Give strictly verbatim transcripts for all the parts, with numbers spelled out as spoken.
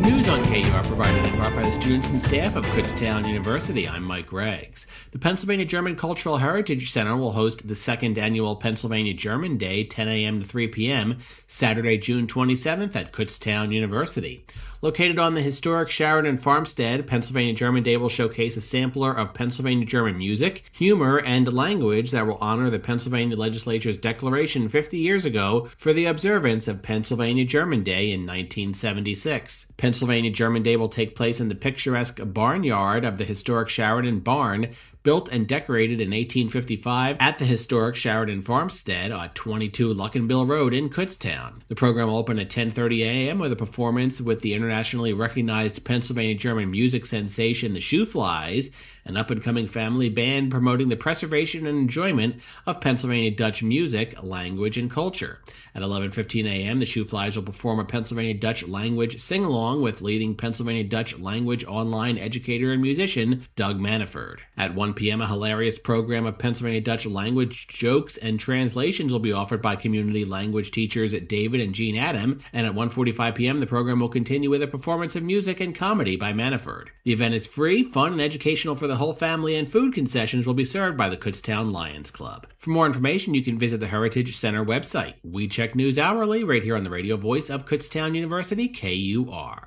News on K U R provided in part by the students and staff of Kutztown University. I'm Mike Greggs. The Pennsylvania German Cultural Heritage Center will host the second annual Pennsylvania German Day, ten a.m. to three p.m., Saturday, June twenty-seventh at Kutztown University. Located on the historic Sheridan Farmstead, Pennsylvania German Day will showcase a sampler of Pennsylvania German music, humor, and language that will honor the Pennsylvania Legislature's declaration fifty years ago for the observance of Pennsylvania German Day in nineteen seventy-six. Pennsylvania German Day will take place in the picturesque barnyard of the historic Sheridan Barn, built and decorated in eighteen fifty-five at the historic Sheridan Farmstead on twenty-two Luckenbill Road in Kutztown. The program will open at ten thirty a.m. with a performance with the internationally recognized Pennsylvania German music sensation The Shoeflies, an up-and-coming family band promoting the preservation and enjoyment of Pennsylvania Dutch music, language, and culture. At eleven fifteen a.m., the Shoeflies will perform a Pennsylvania Dutch language sing-along with leading Pennsylvania Dutch language online educator and musician Doug Manaford. At one p.m., a hilarious program of Pennsylvania Dutch language jokes and translations will be offered by community language teachers David and Jean Adam, and at one forty-five p.m., the program will continue with a performance of music and comedy by Manaford. The event is free, fun, and educational for the whole family, and food concessions will be served by the Kutztown Lions Club. For more information, you can visit the Heritage Center website. We check news hourly right here on the radio voice of Kutztown University, K U R.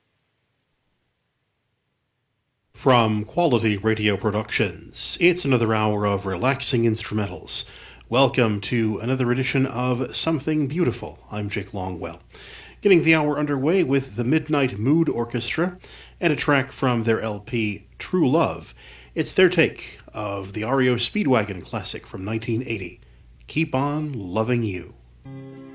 From Quality Radio Productions, it's another hour of relaxing instrumentals. Welcome to another edition of Something Beautiful. I'm Jake Longwell. Getting the hour underway with the Midnight Mood Orchestra and a track from their L P True Love. It's their take of the R E O Speedwagon classic from nineteen eighty, Keep On Loving You.